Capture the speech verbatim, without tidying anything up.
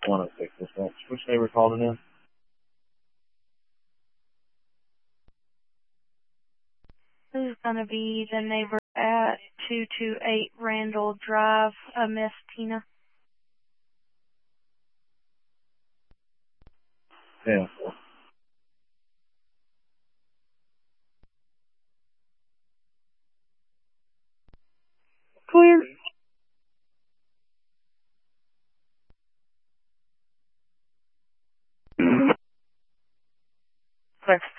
one oh six dispatch. Which neighbor called it in? This is going to be the neighbor at two two eight Randall Drive, uh, Miss Tina. Yeah. Clear. Clear.